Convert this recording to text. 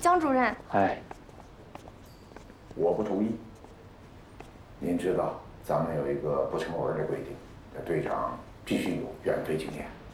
江主任。 哎，我不同意。您知道，咱们有一个不成文的规定，队长必须有远飞经验。